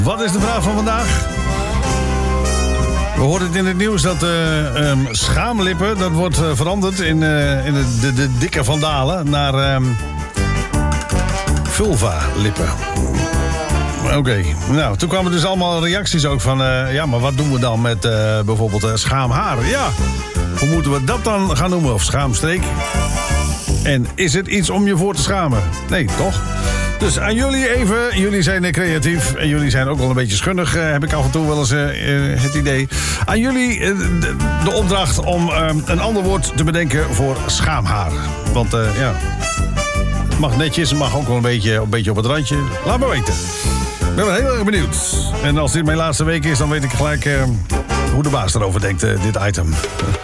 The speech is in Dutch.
Wat is de vraag van vandaag? We hoorden het in het nieuws dat schaamlippen, dat wordt veranderd in de dikke vandalen naar vulva-lippen. Oké. Nou, toen kwamen dus allemaal reacties ook van... ja, maar wat doen we dan met bijvoorbeeld schaamhaar? Ja, hoe moeten we dat dan gaan noemen? Of schaamstreek? En is het iets om je voor te schamen? Nee, toch? Dus aan jullie even. Jullie zijn creatief. En jullie zijn ook wel een beetje schunnig. Heb ik af en toe wel eens het idee. Aan jullie de opdracht om een ander woord te bedenken voor schaamhaar. Want ja... het mag netjes, het mag ook wel een beetje op het randje. Laat me weten. Ik ben wel heel erg benieuwd. En als dit mijn laatste week is, dan weet ik gelijk hoe de baas erover denkt, dit item.